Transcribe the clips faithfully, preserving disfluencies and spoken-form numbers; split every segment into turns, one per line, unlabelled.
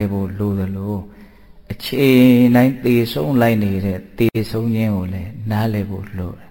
ဖို့လိုသလိုအချိန်တိုင်းသေဆုံးလိုက်နေတဲ့သေဆုံးခြင်းကိုလည်းနားလည်ဖို့လိုတယ်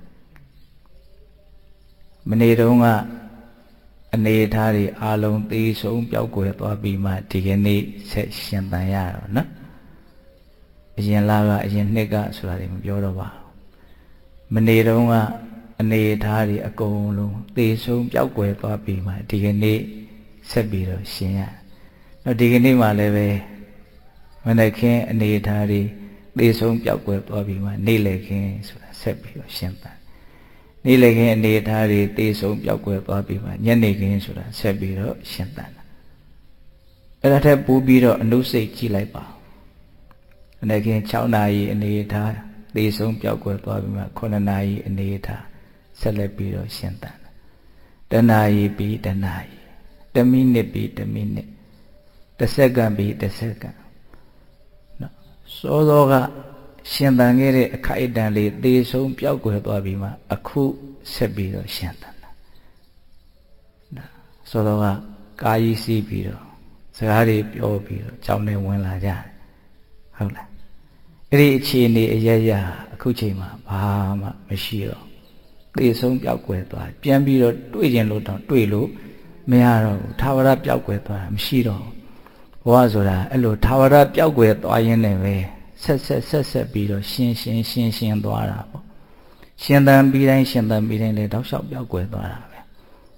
မနေ့တုန်းကအနေထားတွေအလုံးသေဆုံးပျောက်ကွယ်သွားပြီးမှဒီကနေ့ဆက်ရှင်သန်ရတော့နော်အရင်လာကအရင်နှစ်ကဆိုတာတွေမပြောတော့ပါဘူးမနေ့တုန်းကအနေထားတွေအကုန်လုံးသေဆုံးပျောက်ကွယ်သွားပြီးမှဒီကနေ့ဆက်ပြီးတော့ရှင်ရတော့ဒီကနေ့မှလည်းပဲမနေ့ခင်းအနေထားတွေသေဆုံးပျောက်ကွယ်သွားပြီးမှနေ့လည်ခင်းဆိုတာဆက်ပြီးတော့ရှင်သန်နေ့လည်ခင်းအနေထားတွေသေဆုံးပျောက်ကွယ်သွားပြီးမှညနေခင်းဆိုတာဆက်ပြီးတော့ရှင်သန်တာအဲ့ဒါထက်ပိုပြီးတော့အနုစိတ်ကြည့်လိုက်ပါမနေ့ခင်း၆နာရီအနေထားသေဆုံးပျောက်ကွယ်သွားပြီးမှခုနှစ်နာရီအနေထားဆက်လက်ပြီးတော့ရှင်သန်တနာရီပြီးတနာရီတမိနစ်ပြီးတမိနစ်တစ်စက္ကန့်ပြီးတစ်စက္ကန့်နော်စောစောကရှင်သန်ခဲ့တဲ့အခိုက်အတန့်လေးသေဆုံးပျောက်ကွယ်သွားပြီးမှအခုဆက်ပြီးတော့ရှင်သန်တာနော်စောစောကကာယီစီးပြီးတော့စကားတွေပြောပြီးတော့ကြောင်းနဲ့ဝင်လာကြတယ်ဟုတ်လားအဲ့ဒီအခြေအနေအရရအခုချိန်မှာဘာမှမရှိတော့သေဆုံးပျောက်ကွယ်သွားပြန်ပြီးတော့တွေ့ကျင်လို့တော့တွေ့လို့မရတော့ဘူးထာဝရပျောက်ကွယ်သွားတာမရှိတော့ဘဝဆိုတာအဲ့လိုထာဝရပျောက်ကွယ်သွားရင်းနဲ့ပဲဆက်ဆက်ဆက်ဆက်ပြီးတော့ရှင်းရှင်းရှင်းရှင်းသွားတာပေါ့ရှင်သန်ပြီးတိုင်းရှင်သန်ပြီးတိုင်းလေတောက်လျှောက်ပျောက်ကွယ်သွားတာပဲ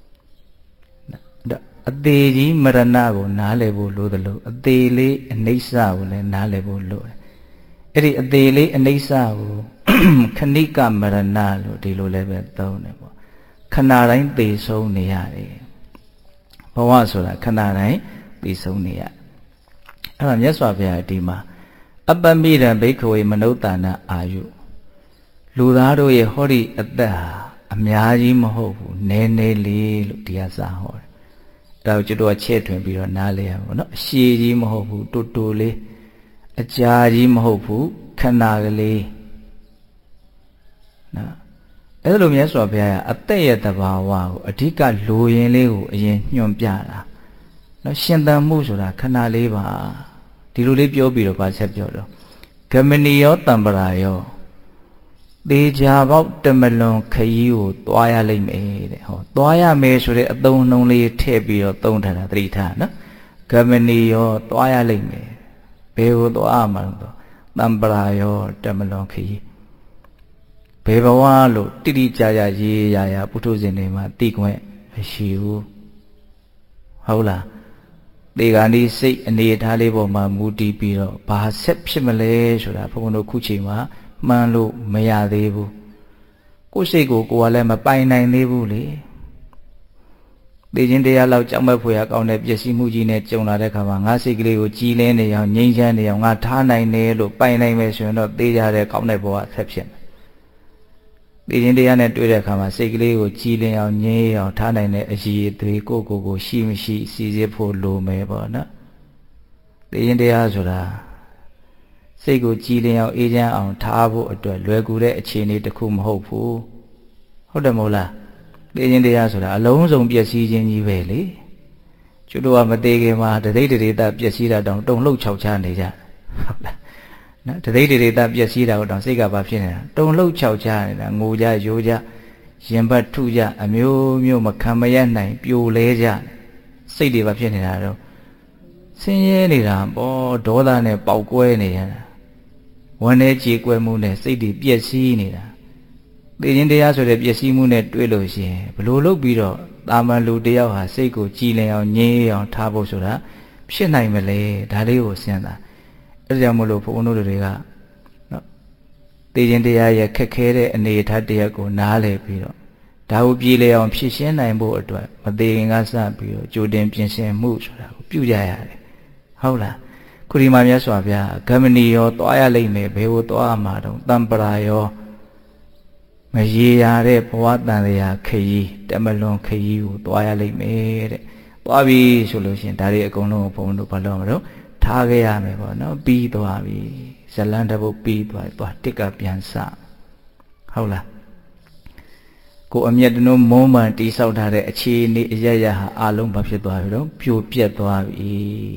အသေးကြီးမရဏကိုနားလည်ဖို့လိုသလိုအသေးလေးအနိစ္စကိုလည်းနားလည်ဖို့လိုတယ်အဲ့ဒီအသေးလေးအနိစ္စကိုခဏိကမရဏလို့ဒီလိုလည်းပဲသုံးတယ်ပေါ့ခဏတိုင်းသေဆုံးနေရတယ်ဘဝဆိုတာခဏတိုင်းသေဆုံးနေရအဲ့ဒါမြတ်စွာဘုရားဒီမှာအပ္ပမိရံဘိက္ခဝေမနုဿာနအာယုလူသားတို့ရဲ့ဟောဒီအသက်ဟာအများကြီးမဟုတ်ဘူးနည်းနည်းလေးလို့ဒီကစာဟောတယ်အဲ့ဒါကိုကျွတ်တော့ချဲ့ထွင်ပြီးတော့နားလဲရပါတော့အရှည်ကြီးမဟုတ်ဘူးတူတူလေးအကြာကြီးမဟုတ်ဘူးခဏကလေးနော်အဲ့လိုမြတ်စွာဘုရားကအသက်ရဲ့တဘာဝကိုအဓိကလိုရင်းလေးကိုအရင်ညွှန်ပြတာနော်ရှင်သန်မှုဆိုတာခဏလေးပါဒီလိုလေးပြောပြီးတော့ဗာဆက်ပြောတော့ဂမဏီယောတံပရာယောသေချာပေါက်တမလွန်ခရီးကိုသွားရလိမ့်မယ်တဲ့ဟောသွားရမယ်ဆိုတဲ့အသုံးနှုန်းလေးထည့်ပြီးတော့သုံးထားတာသတိထားနော်ဂမဏီယောသွားရလိမ့်မယ်ဘယ်ကိုသွားမှာတော့တံပရာယောတမလွန်ခရီးဘယ်ဘဝလို့တိတိကျကျရေးရရပုထုဇဉ်တွေမှာသိခွင့်မရှိဘူးဟုတ်လားဒီကနေ့စိတ်အနေထားလေးပေါ်မှာမူတည်ပြီးတော့ဘာဆက်ဖြစ်မလဲဆိုတာဘုန်းဘုန်းတို့ခုချိန်မှာမှန်းလို့မရသေးဘူးကိုယ်စိတ်ကိုကိုယ်ကလည်းမပိုင်နိုင်သေးဘူးလေသိချင်းတရားလောက်ကြောက်မဲ့ဖွယ်ရကောင်းတဲ့ပျက်စီးမှုကြီးနဲ့ကြုံလာတဲ့ခါမှာငါစိတ်ကလေးကိုကြည်လင်းနေအောင်ငြိမ်းချမ်းနေအောင်ငါထားနိုင်တယ်လို့ပိုင်နိုင်မယ်ဆိုရင်တော့သိကြတဲ့ကောင်းတဲ့ဘဝဆက်ဖြစ်မယ်သိချင်းတရားနဲ့တွေ့တဲ့အခါမှာစိတ်ကလေးကိုကြည်လင်အောင်ငြိမ်းအောင်ထားနိုင်တဲ့အရေးအသွေးကိုကိုကိုရှိမရှိစီစစ်ဖို့လိုမယ်ပေါ့နော်သိချင်းတရားဆိုတာစိတ်ကိုကြည်လင်အောင်အေးချမ်းအောင်ထားဖို့အတွက်လွယ်ကူတဲ့အခြေအနေတစ်ခုမဟုတ်ဘူးဟုတ်တယ်မဟုတ်လားသိချင်းတရားဆိုတာအလုံးစုံပျက်စီးခြင်းကြီးပဲလေကျွတ်တော့မသေးခင်မှာတသိတရေတပျက်စီးတာတောင်တုံလှုပ်ခြောက်ချနေကြဟုတ်လားနော်တသိတရေတပျက်စီးတာတော့စိတ်ကဘာဖြစ်နေတာတုံလှုပ်ခြောက်ချနေတာငိုကြရိုးကြရင်ဘတ်ထုကြအမျိုးမျိုးမခံမရနိုင်ပြိုလဲကြစိတ်တွေဘာဖြစ်နေတာတော့ဆင်းရဲနေတာပေါ့ဒေါသနဲ့ပေါက်ကွဲနေရတာဝမ်းနဲ့ကြေကွဲမှုနဲ့စိတ်တွေပျက်စီးနေတာသိခြင်းတရားဆိုတဲ့ပျက်စီးမှုနဲ့တွေ့လို့ရှိရင်ဘလို့လုပ်ပြီးတော့တာမန်လူတယောက်ဟာစိတ်ကိုကြည်လင်အောင်ငြိမ်းအောင်ထားဖို့ဆိုတာဖြစ်နိုင်မလဲဒါလေးကိုစဉ်းစားအဲဒါကြောင့်မလို့ဘုန်းဘုန်းတို့တွေကနော်သိခြင်းတရားရဲ့ခက်ခဲတဲ့အနေအထားတရားကိုနားလည်ပြီးတော့ဒါကိုပြည်လည်အောင်ဖြည့်ရှင်းနိုင်ဖို့အတွက်မသေးခင်ကစပြီးတော့ကြိုတင်ပြင်ဆင်မှုဆိုတာကိုပြုကြရတယ်ဟုတ်လားခုဒီမှာမြတ်စွာဘုရားဂမဏီယောသွားရလိမ့်မယ်ဘယ်ကိုသွားမှာတော့တံပရာယောမရေရတဲ့ဘဝတန်ရာခရီးတမလွန်ခရီးကိုသွားရလိမ့်မယ်တဲ့သွားပြီဆိုလို့ရှိရင်ဒါတွေအကုန်လုံးဘုံတို့ဘာလို့မလို့ထားခဲ့ရမယ်ပေါ့နော်ပြီးသွားပြီဇလန်တပုတ်ပြီးသွားသွားတစ်ကပြန်စဟုတ်လားကိုအမျက်တနှုံးမုံမှန်တိဆောက်ထားတဲ့အခြေအနေအရရဟာအလုံးဘာဖြစ်သွားပြီတော့ပြိုပြက်သွားပြီ